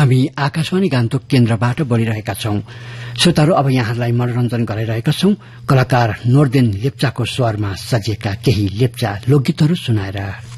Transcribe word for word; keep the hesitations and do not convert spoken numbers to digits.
हामी आकाशवाणी गान्तोक केन्द्रबाट बोलिरहेका छौं। श्रोताहरू, अब यहाँलाई मनोरञ्जन गराइरहेका छौं कलाकार नोर्देन लेप्चाको स्वरमा सजिएका केही लेप्चा लोकगीतहरू सुनाएर।